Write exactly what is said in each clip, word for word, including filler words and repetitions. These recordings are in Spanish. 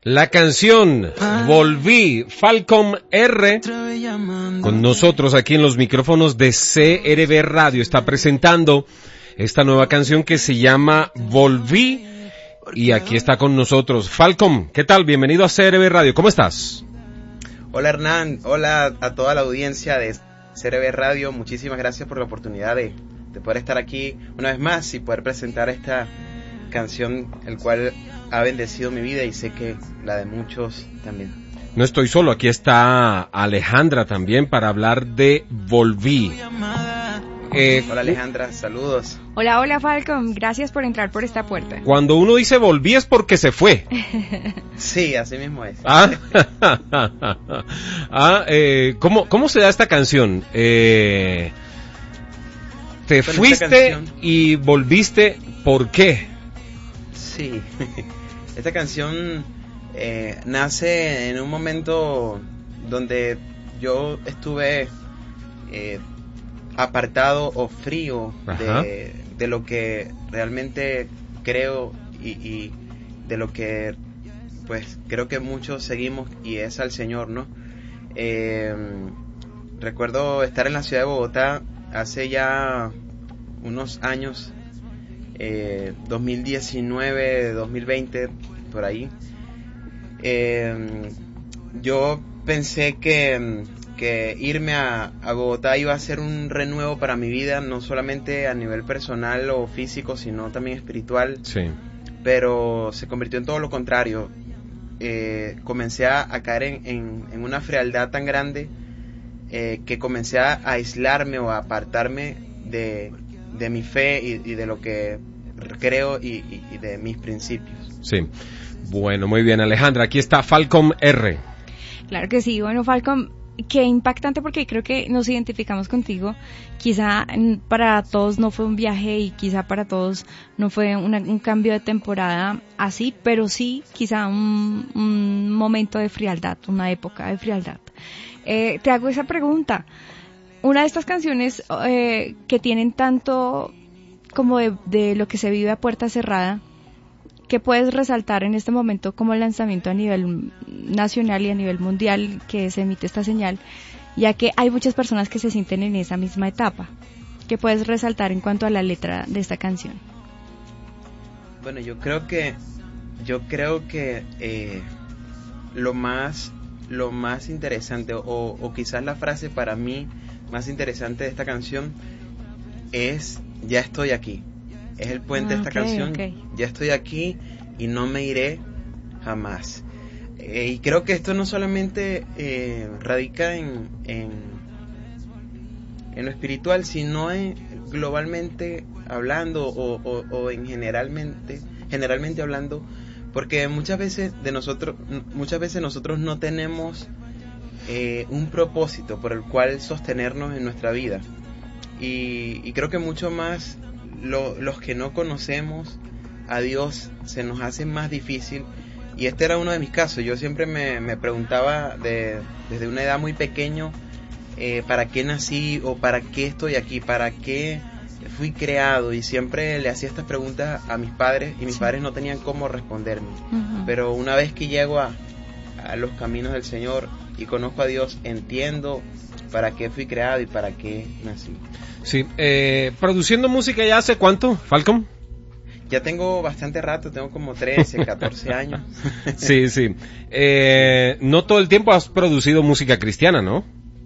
La canción Volví, Falcom R, con nosotros aquí en los micrófonos de C R V Radio, está presentando esta nueva canción que se llama Volví, y aquí está con nosotros Falcom. ¿Qué tal? Bienvenido a C R V Radio, ¿cómo estás? Hola Hernán, hola a toda la audiencia de C R V Radio, muchísimas gracias por la oportunidad de, de poder estar aquí una vez más y poder presentar esta canción, el cual ha bendecido mi vida y sé que la de muchos también. No estoy solo, aquí está Alejandra también para hablar de Volví. Eh, hola Alejandra, saludos. Hola, hola Falcom, gracias por entrar por esta puerta. Cuando uno dice volví es porque se fue. Sí, así mismo es. Ah, ah eh, ¿cómo, ¿Cómo se da esta canción? Eh, te bueno, fuiste canción... y volviste, ¿por qué? Sí, esta canción eh, nace en un momento donde yo estuve eh, apartado o frío de, de lo que realmente creo y, y de lo que pues creo que muchos seguimos, y es al Señor, ¿no? Eh, recuerdo estar en la ciudad de Bogotá hace ya unos años, eh, dos mil diecinueve, dos mil veinte, por ahí. Eh, yo pensé que que irme a, a Bogotá iba a ser un renuevo para mi vida, no solamente a nivel personal o físico, sino también espiritual. Sí. Pero se convirtió en todo lo contrario. Eh, comencé a, a caer en, en, en una frialdad tan grande eh, que comencé a aislarme o a apartarme de, de mi fe y, y de lo que creo y, y, y de mis principios. Sí. Bueno, muy bien, Alejandra. Aquí está Falcom R. Claro que sí. Bueno, Falcom, qué impactante, porque creo que nos identificamos contigo. Quizá para todos no fue un viaje y quizá para todos no fue una, un cambio de temporada así, pero sí quizá un, un momento de frialdad, una época de frialdad. Eh, te hago esa pregunta. Una de estas canciones eh, que tienen tanto como de, de lo que se vive a puerta cerrada, ¿qué puedes resaltar en este momento como lanzamiento a nivel nacional y a nivel mundial que se emite esta señal, ya que hay muchas personas que se sienten en esa misma etapa? ¿Qué puedes resaltar en cuanto a la letra de esta canción? Bueno, yo creo que yo creo que eh, lo más lo más interesante o, o quizás la frase para mí más interesante de esta canción es ya estoy aquí. Es el puente ah, de esta okay, canción, okay. Ya estoy aquí y no me iré jamás. Eh, y creo que esto no solamente eh, radica en, en, en lo espiritual, sino en, globalmente hablando o, o, o en generalmente, generalmente hablando, porque muchas veces de nosotros, muchas veces nosotros no tenemos eh, un propósito por el cual sostenernos en nuestra vida. Y, y creo que mucho más Lo, los que no conocemos a Dios se nos hace más difícil, y este era uno de mis casos. Yo siempre me, me preguntaba de, desde una edad muy pequeño eh, para qué nací o para qué estoy aquí, para qué fui creado, y siempre le hacía estas preguntas a mis padres y mis sí. padres no tenían cómo responderme. Uh-huh. Pero una vez que llego a, a los caminos del Señor y conozco a Dios, entiendo para qué fui creado y para qué nací. Sí, eh, produciendo música ya hace cuánto, Falcom? Ya tengo bastante rato, tengo como trece, catorce años. Sí, sí. Eh, no todo el tiempo has producido música cristiana, ¿no?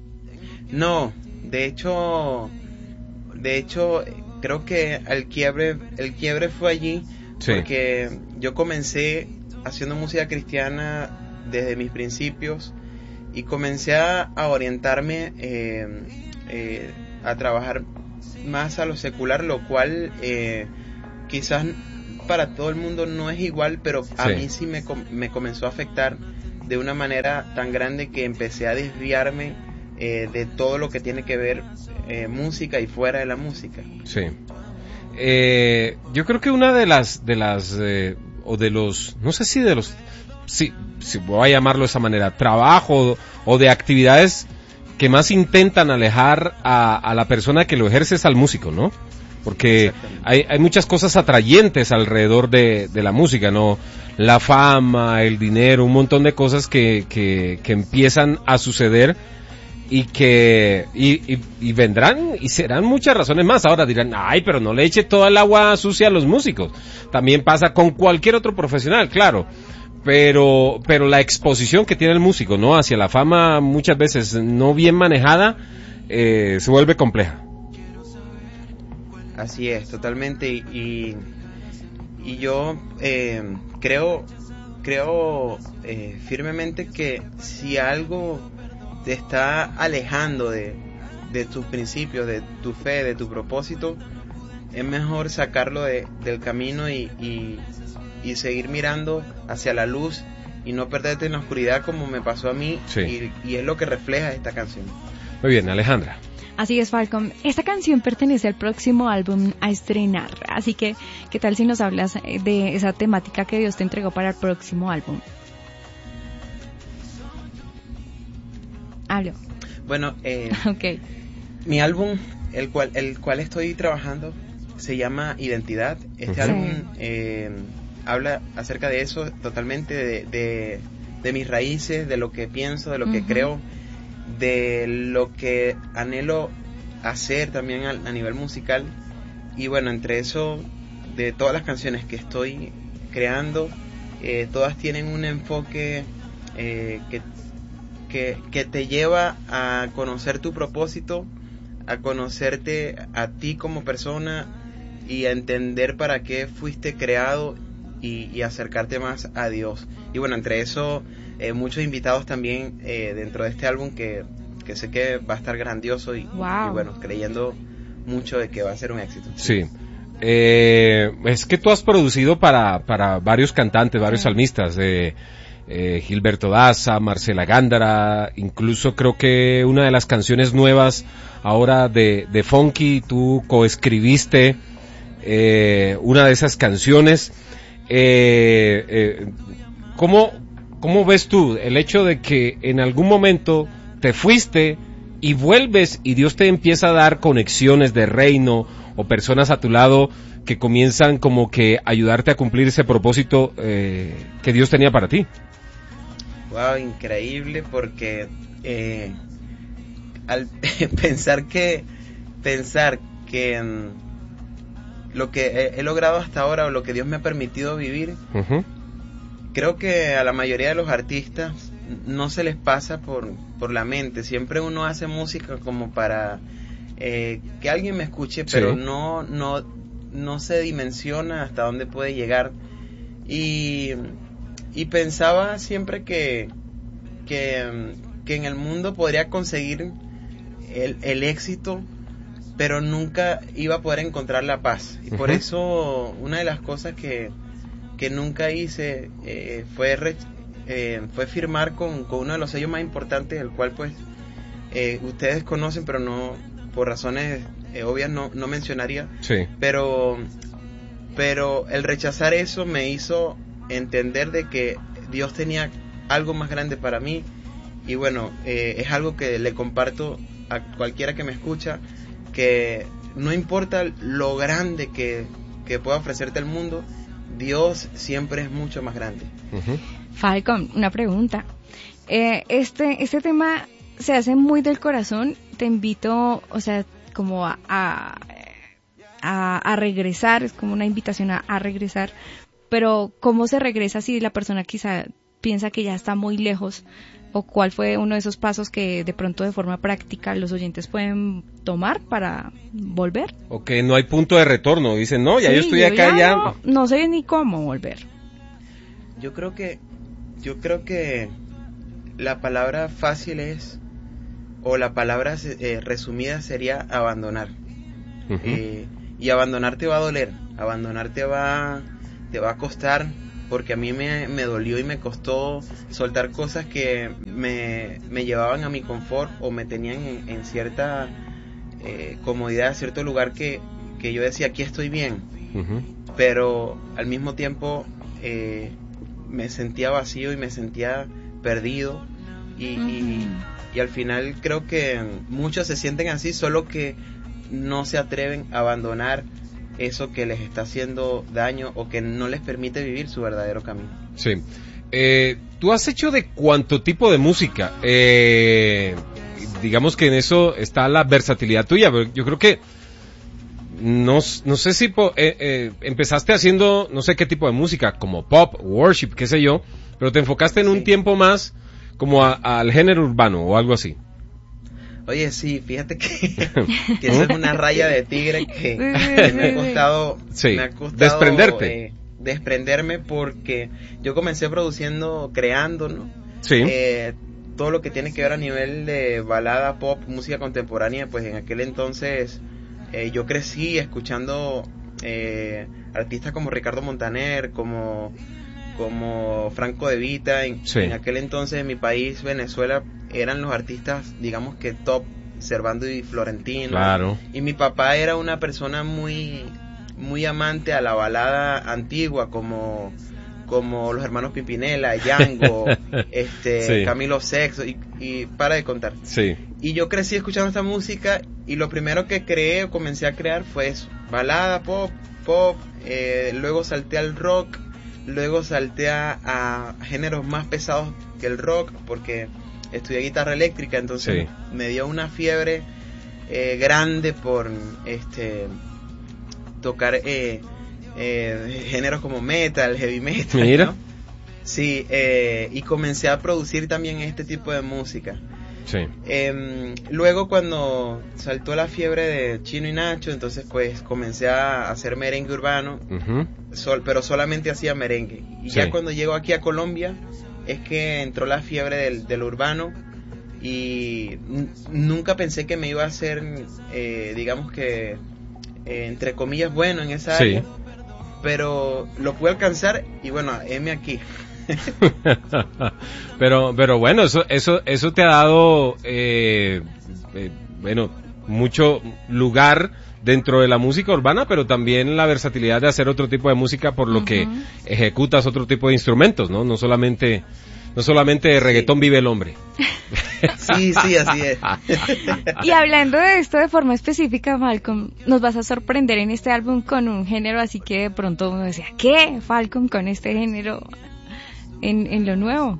No, de hecho, de hecho, creo que el quiebre, el quiebre fue allí, sí. Porque yo comencé haciendo música cristiana desde mis principios y comencé a, a orientarme eh, eh, a trabajar más a lo secular, lo cual eh, quizás para todo el mundo no es igual, pero a sí. mí sí me, me comenzó a afectar de una manera tan grande que empecé a desviarme eh, de todo lo que tiene que ver eh, música y fuera de la música. Sí. Eh, yo creo que una de las de las eh, o de los, no sé si de los, sí, si voy a llamarlo de esa manera, trabajo o de actividades que más intentan alejar a, a la persona que lo ejerce es al músico, ¿no? porque hay, hay muchas cosas atrayentes alrededor de, de la música, ¿no? La fama, el dinero, un montón de cosas que, que, que empiezan a suceder y que y, y, y vendrán y serán muchas razones más. Ahora dirán, ay, pero no le eche toda el agua sucia a los músicos. También pasa con cualquier otro profesional, claro. Pero, pero la exposición que tiene el músico, ¿no? Hacia la fama, muchas veces no bien manejada, eh, se vuelve compleja. Así es, totalmente. Y, y yo eh, creo, creo eh, firmemente que si algo te está alejando de, de tus principios, de tu fe, de tu propósito, es mejor sacarlo de, del camino y, y y seguir mirando hacia la luz y no perderte en la oscuridad como me pasó a mí. Sí. y, y es lo que refleja esta canción. Muy bien, Alejandra. Así es, Falcon. Esta canción pertenece al próximo álbum a estrenar, así que ¿qué tal si nos hablas de esa temática que Dios te entregó para el próximo álbum? Hablo. Bueno, eh, okay. Mi álbum, el cual el cual estoy trabajando, se llama Identidad. Este sí. álbum eh, habla acerca de eso totalmente, de, de, de mis raíces, de lo que pienso, de lo uh-huh. que creo, de lo que anhelo hacer también a, a nivel musical. Y bueno, entre eso, de todas las canciones que estoy creando, eh, todas tienen un enfoque eh, que, que, que te lleva a conocer tu propósito, a conocerte a ti como persona y a entender para qué fuiste creado y, y acercarte más a Dios. Y bueno, entre eso, eh, muchos invitados también eh, dentro de este álbum que, que sé que va a estar grandioso y, wow. y bueno, creyendo mucho de que va a ser un éxito. Sí. Eh, es que tú has producido para, para varios cantantes, varios sí. salmistas, eh, eh, Gilberto Daza, Marcela Gándara, incluso creo que una de las canciones nuevas ahora de, de Funky, tú coescribiste eh, una de esas canciones. Eh, eh, ¿cómo, ¿Cómo ves tú el hecho de que en algún momento te fuiste y vuelves y Dios te empieza a dar conexiones de reino o personas a tu lado que comienzan como que a ayudarte a cumplir ese propósito eh, que Dios tenía para ti? Wow, increíble, porque eh, al pensar que pensar que um, lo que he, he logrado hasta ahora o lo que Dios me ha permitido vivir, uh-huh. creo que a la mayoría de los artistas no se les pasa por, por la mente. Siempre uno hace música como para eh, que alguien me escuche, pero sí. no, no, no se dimensiona hasta dónde puede llegar. Y, y pensaba siempre que, que, que en el mundo podría conseguir el, el éxito, pero nunca iba a poder encontrar la paz. Y uh-huh. por eso una de las cosas que, que nunca hice eh, fue, re, eh, fue firmar con, con uno de los sellos más importantes, el cual pues eh, ustedes conocen, pero no por razones eh, obvias no, no mencionaría. Sí. Pero, pero el rechazar eso me hizo entender de que Dios tenía algo más grande para mí. Y bueno, eh, es algo que le comparto a cualquiera que me escucha, que no importa lo grande que, que pueda ofrecerte el mundo, Dios siempre es mucho más grande. Uh-huh. Falcon, una pregunta. Eh, este, este tema se hace muy del corazón. Te invito, o sea, como a, a, a, a regresar, es como una invitación a, a regresar. Pero, ¿cómo se regresa si la persona quizá piensa que ya está muy lejos? ¿O cuál fue uno de esos pasos que de pronto de forma práctica los oyentes pueden tomar para volver? O que no hay punto de retorno, dicen, no, ya sí, yo estoy yo acá, ya... ya... No, no sé ni cómo volver. Yo creo que, yo creo que la palabra fácil es, o la palabra eh, resumida sería abandonar. Uh-huh. Eh, y abandonar te va a doler, abandonar te va, te va a costar, porque a mí me, me dolió y me costó soltar cosas que me, me llevaban a mi confort o me tenían en, en cierta eh, comodidad, cierto lugar que, que yo decía, aquí estoy bien. Uh-huh. Pero al mismo tiempo eh, me sentía vacío y me sentía perdido y, uh-huh. y, y al final creo que muchos se sienten así, solo que no se atreven a abandonar eso que les está haciendo daño o que no les permite vivir su verdadero camino. Sí. Eh, ¿Tú has hecho de cuánto tipo de música? Eh, digamos que en eso está la versatilidad tuya, pero yo creo que no, no sé si po, eh, eh, empezaste haciendo no sé qué tipo de música, como pop, worship, qué sé yo, pero te enfocaste en sí. un tiempo más como a, al género urbano o algo así. Oye, sí, fíjate que, que eso es una raya de tigre que, que me ha costado, sí, me ha costado desprenderte. Eh, desprenderme porque yo comencé produciendo, creando, ¿no? Sí. Eh, todo lo que tiene que ver a nivel de balada, pop, música contemporánea, pues en aquel entonces eh, yo crecí escuchando eh, artistas como Ricardo Montaner, como como Franco De Vita. En, sí. en aquel entonces en mi país, Venezuela, eran los artistas, digamos que top, Servando y Florentino. Claro. Y mi papá era una persona muy muy amante a la balada antigua, como como los hermanos Pimpinela, Yango, este, sí. Camilo Sexto, y, y para de contar. Sí. Y yo crecí escuchando esta música, y lo primero que creé o comencé a crear fue eso, balada, pop, pop, eh, luego salté al rock, luego salté a, a géneros más pesados que el rock, porque estudié guitarra eléctrica, entonces sí. me dio una fiebre eh, grande por este tocar eh, eh, géneros como metal, heavy metal. Mira. ¿No? Sí, eh, y comencé a producir también este tipo de música. Sí. Eh, luego cuando saltó la fiebre de Chino y Nacho, entonces pues comencé a hacer merengue urbano, uh-huh. sol, pero solamente hacía merengue. Y sí. ya cuando llego aquí a Colombia es que entró la fiebre del, del urbano, y n- nunca pensé que me iba a hacer, eh, digamos que, eh, entre comillas, bueno en esa área, sí. pero lo pude alcanzar y bueno, heme aquí. pero pero bueno, eso eso eso te ha dado eh, eh, bueno, mucho lugar dentro de la música urbana, pero también la versatilidad de hacer otro tipo de música, por lo uh-huh. que ejecutas otro tipo de instrumentos, ¿no? No solamente no solamente de reggaetón sí. vive el hombre. Sí, sí, así es. Y hablando de esto de forma específica, Falcon, nos vas a sorprender en este álbum con un género, así que de pronto uno decía, ¿qué? Falcon con este género en, en lo nuevo.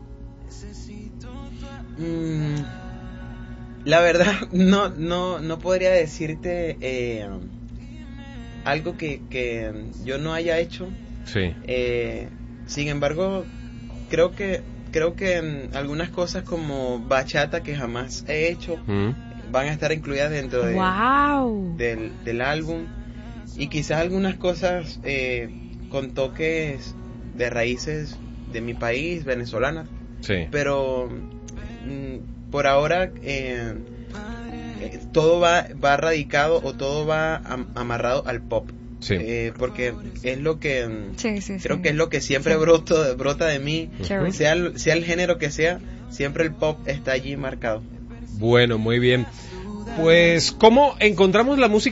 Mm, la verdad, no no no podría decirte eh, algo que, que yo no haya hecho. Sí. Eh, sin embargo, creo que creo que algunas cosas como bachata que jamás he hecho mm. van a estar incluidas dentro de, wow. del, del álbum, y quizás algunas cosas eh, con toques de raíces de mi país, venezolana, sí. pero mm, por ahora eh, eh, todo va, va radicado o todo va am, amarrado al pop. Sí. Eh, porque es lo que sí, sí, creo sí. que es lo que siempre sí. broto, brota de mí, uh-huh. sea el, sea el género que sea, siempre el pop está allí marcado. Bueno, muy bien. Pues, ¿cómo encontramos la música